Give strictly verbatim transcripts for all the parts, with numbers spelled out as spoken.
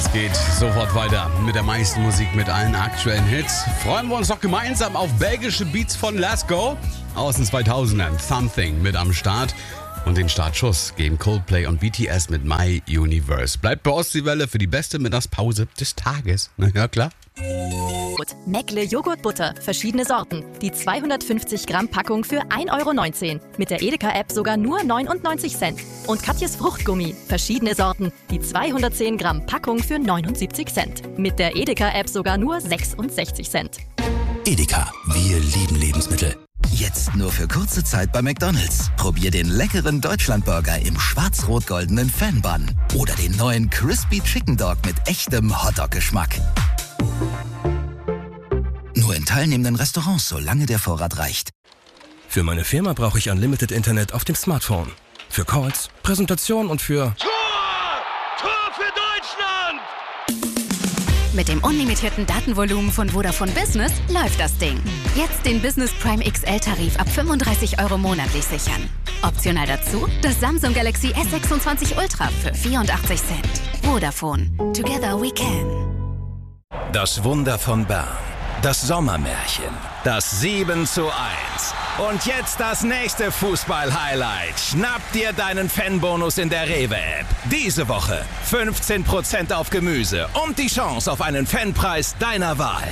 Es geht sofort weiter mit der meisten Musik, mit allen aktuellen Hits. Freuen wir uns doch gemeinsam auf belgische Beats von Lasgo aus den zweitausendern. Something mit am Start. Und den Startschuss geben Coldplay und B T S mit My Universe. Bleibt bei Ostseewelle für die beste Mittagspause des Tages. Na ja, klar. Meckle Joghurtbutter, verschiedene Sorten. Die zweihundertfünfzig Gramm Packung für ein Euro neunzehn. Mit der Edeka-App sogar nur neunundneunzig Cent. Und Katjes Fruchtgummi, verschiedene Sorten. Die zweihundertzehn Gramm Packung für neunundsiebzig Cent. Mit der Edeka-App sogar nur sechsundsechzig Cent. Edeka, wir lieben Lebensmittel. Jetzt nur für kurze Zeit bei McDonald's. Probier den leckeren Deutschlandburger im schwarz-rot-goldenen Fan-Bun. Oder den neuen Crispy Chicken Dog mit echtem Hotdog-Geschmack. Nur in teilnehmenden Restaurants, solange der Vorrat reicht. Für meine Firma brauche ich Unlimited Internet auf dem Smartphone. Für Calls, Präsentationen und für... Tor! Tor für Deutschland! Mit dem unlimitierten Datenvolumen von Vodafone Business läuft das Ding. Jetzt den Business Prime X L-Tarif ab fünfunddreißig Euro monatlich sichern. Optional dazu das Samsung Galaxy S sechsundzwanzig Ultra für vierundachtzig Cent. Vodafone. Together we can. Das Wunder von Bern. Das Sommermärchen. Das sieben zu eins. Und jetzt das nächste Fußball-Highlight. Schnapp dir deinen Fanbonus in der Rewe-App. Diese Woche fünfzehn Prozent auf Gemüse und die Chance auf einen Fanpreis deiner Wahl.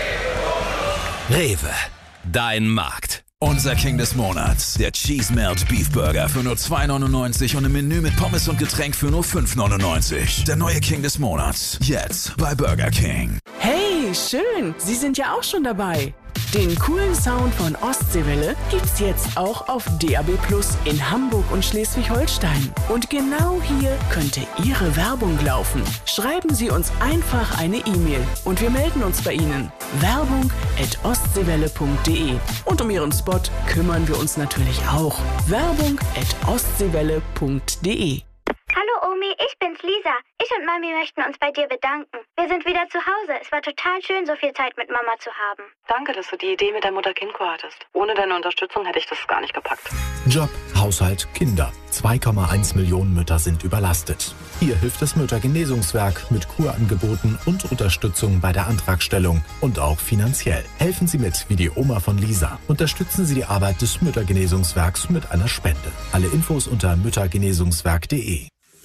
Rewe, dein Markt. Unser King des Monats, der Cheese Melt Beef Burger für nur zwei neunundneunzig und im Menü mit Pommes und Getränk für nur fünf neunundneunzig. Der neue King des Monats, jetzt bei Burger King. Hey, schön, Sie sind ja auch schon dabei. Den coolen Sound von Ostseewelle gibt's jetzt auch auf D A B Plus in Hamburg und Schleswig-Holstein. Und genau hier könnte Ihre Werbung laufen. Schreiben Sie uns einfach eine E-Mail und wir melden uns bei Ihnen. Werbung at ostseewelle punkt de. Und um Ihren Spot kümmern wir uns natürlich auch. Werbung at ostseewelle punkt de. Hallo Omi, ich bin's Lisa. Ich und Mami möchten uns bei dir bedanken. Wir sind wieder zu Hause. Es war total schön, so viel Zeit mit Mama zu haben. Danke, dass du die Idee mit der Mutter-Kind-Kur hattest. Ohne deine Unterstützung hätte ich das gar nicht gepackt. Job, Haushalt, Kinder. zwei Komma eins Millionen Mütter sind überlastet. Hier hilft das Müttergenesungswerk mit Kurangeboten und Unterstützung bei der Antragstellung und auch finanziell. Helfen Sie mit, wie die Oma von Lisa. Unterstützen Sie die Arbeit des Müttergenesungswerks mit einer Spende. Alle Infos unter müttergenesungswerk punkt de.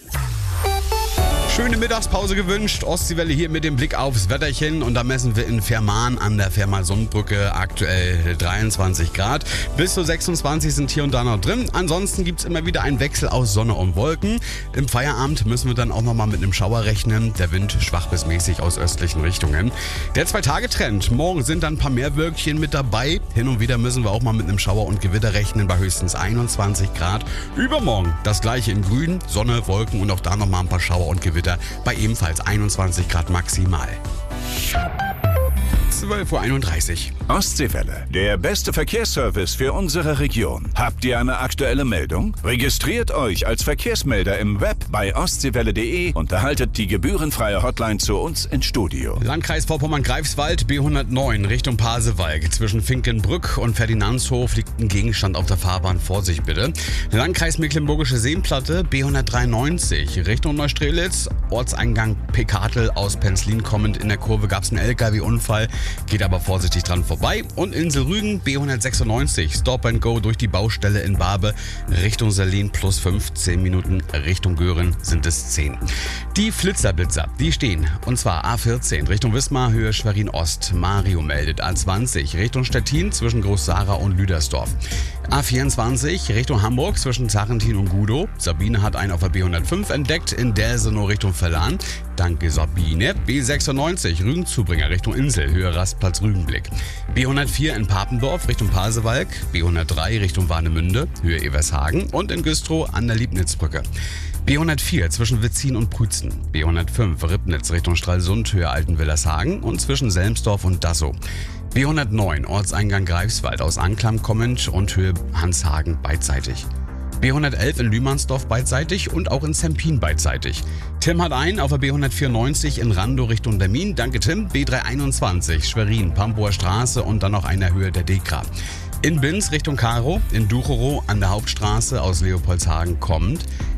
Schöne Mittagspause gewünscht. Ostseewelle hier mit dem Blick aufs Wetterchen. Und da messen wir in Fehmarn an der Fehmarn-Sundbrücke aktuell dreiundzwanzig Grad. Bis zu sechsundzwanzig sind hier und da noch drin. Ansonsten gibt es immer wieder einen Wechsel aus Sonne und Wolken. Im Feierabend müssen wir dann auch nochmal mit einem Schauer rechnen. Der Wind schwach bis mäßig aus östlichen Richtungen. Der Zwei-Tage-Trend. Morgen sind dann ein paar mehr Wölkchen mit dabei. Hin und wieder müssen wir auch mal mit einem Schauer und Gewitter rechnen bei höchstens einundzwanzig Grad. Übermorgen das gleiche in Grün. Sonne, Wolken und auch da nochmal ein paar Schauer und Gewitter. Bei ebenfalls einundzwanzig Grad maximal. zwölf Uhr einunddreißig. Ostseewelle, der beste Verkehrsservice für unsere Region. Habt ihr eine aktuelle Meldung? Registriert euch als Verkehrsmelder im Web bei ostseewelle punkt de und erhaltet die gebührenfreie Hotline zu uns ins Studio. Landkreis Vorpommern-Greifswald, B hundertneun Richtung Pasewalk. Zwischen Finkenbrück und Ferdinandshof liegt ein Gegenstand auf der Fahrbahn. Vorsicht bitte. Landkreis Mecklenburgische Seenplatte, B hundertdreiundneunzig Richtung Neustrelitz. Ortseingang Pekatel aus Penzlin kommend. In der Kurve gab es einen L K W-Unfall. Geht aber vorsichtig dran vorbei. Und Insel Rügen, B hundertsechsundneunzig, Stop and Go durch die Baustelle in Barbe, Richtung Salin plus fünfzehn Minuten, Richtung Göhren sind es zehn. Die Flitzerblitzer, die stehen, und zwar A vierzehn, Richtung Wismar, Höhe Schwerin Ost, Mario meldet, A zwanzig, Richtung Stettin, zwischen Groß-Sara und Lüdersdorf. A vierundzwanzig, Richtung Hamburg, zwischen Zarentin und Gudow. Sabine hat einen auf der B hundertfünf entdeckt, in Delsenow Richtung Verlan. Danke Sabine. B sechsundneunzig, Rügen-Zubringer Richtung Insel, Höhe Rastplatz Rügenblick. B hundertvier in Papendorf Richtung Pasewalk, B hundertdrei Richtung Warnemünde, Höhe Evershagen und in Güstrow an der Liebnitzbrücke. B hundertvier zwischen Witzin und Prützen, B hundertfünf Ribnitz Richtung Stralsund, Höhe Altenwillershagen und zwischen Selmsdorf und Dassow. B hundertneun Ortseingang Greifswald aus Anklam kommend und Höhe Hanshagen beidseitig. B hundertelf in Lühmannsdorf beidseitig und auch in Zempin beidseitig. Tim hat einen auf der B hundertvierundneunzig in Randow Richtung Dermin. Danke Tim. B dreihunderteinundzwanzig Schwerin, Pampower Straße und dann noch einer Höhe der Dekra. In Binz Richtung Karo, in Ducherow an der Hauptstraße aus Leopoldshagen kommend.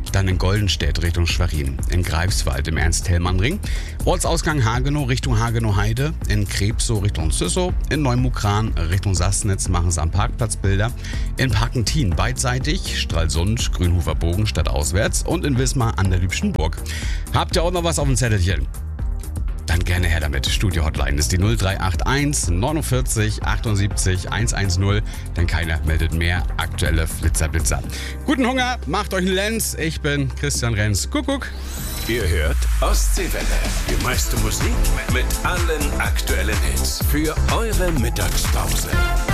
Dann in Goldenstedt Richtung Schwerin, in Greifswald im Ernst-Thälmann-Ring, Ortsausgang Hagenow Richtung Hagenow-Heide, in Krebsow Richtung Züssow, in Neumukran Richtung Sassnitz machen sie am Parkplatz Bilder, in Parkentin beidseitig, Stralsund, Grünhofer Bogen stadtauswärts und in Wismar an der Lübschen Burg. Habt ihr auch noch was auf dem Zettelchen? Dann gerne her damit. Studio-Hotline ist die null drei acht eins neunundvierzig achtundsiebzig hundertzehn, denn keiner meldet mehr aktuelle Flitzer-Blitzer. Guten Hunger, macht euch einen Lenz. Ich bin Christian Renz. Kuckuck. Ihr hört Ostseewelle. Die meiste Musik mit allen aktuellen Hits für eure Mittagspause.